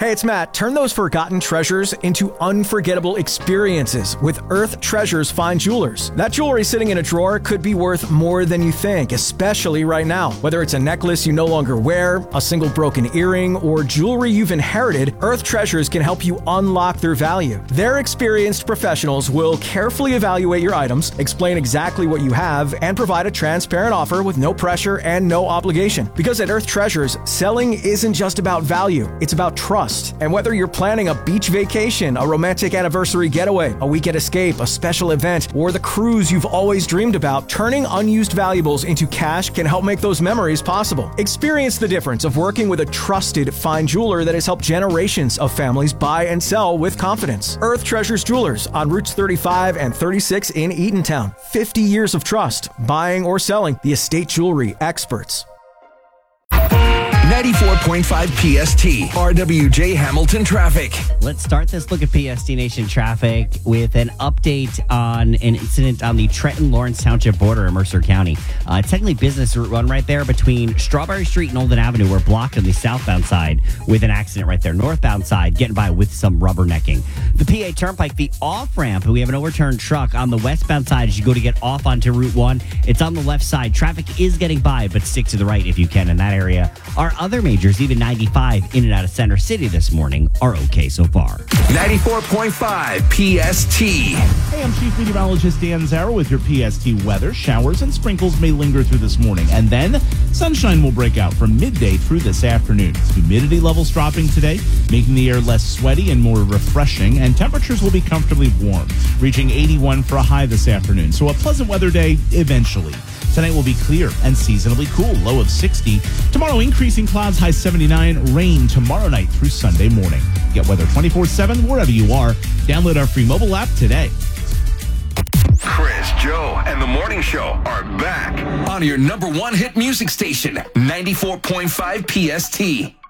Hey, it's Matt. Turn those forgotten treasures into unforgettable experiences with Earth Treasures Fine Jewelers. That jewelry sitting in a drawer could be worth more than you think, especially right now. Whether it's a necklace you no longer wear, a single broken earring, or jewelry you've inherited, Earth Treasures can help you unlock their value. Their experienced professionals will carefully evaluate your items, explain exactly what you have, and provide a transparent offer with no pressure and no obligation. Because at Earth Treasures, selling isn't just about value, it's about trust. And whether you're planning a beach vacation, a romantic anniversary getaway, a weekend escape, a special event, or the cruise you've always dreamed about, turning unused valuables into cash can help make those memories possible. Experience the difference of working with a trusted fine jeweler that has helped generations of families buy and sell with confidence. Earth Treasures Jewelers on Routes 35 and 36 in Eatontown. 50 years of trust, buying or selling the estate jewelry experts. 94.5 PST, RWJ Hamilton traffic. Let's start this look at PST Nation traffic with an update on an incident on the Trenton-Lawrence Township border in Mercer County. Technically business route 1 right there between Strawberry Street and Olden Avenue. We're blocked on the southbound side with an accident right there. Northbound side getting by with some rubbernecking. The PA Turnpike, the off-ramp, we have an overturned truck on the westbound side as you go to get off onto Route 1. It's on the left side. Traffic is getting by, but stick to the right if you can in that area. Our other majors, even 95 in and out of Center City this morning, are okay so far. 94.5 PST. Hey, I'm Chief Meteorologist Dan Zarrow with your PST weather. Showers and sprinkles may linger through this morning, and then sunshine will break out from midday through this afternoon. Humidity levels dropping today, making the air less sweaty and more refreshing, and temperatures will be comfortably warm, reaching 81 for a high this afternoon. So a pleasant weather day eventually. Tonight will be clear and seasonably cool, low of 60. Tomorrow, increasing clouds, high 79. Rain tomorrow night through Sunday morning. Get weather 24/7 wherever you are. Download our free mobile app today. Chris, Joe, and the Morning Show are back on your number one hit music station, 94.5 PST.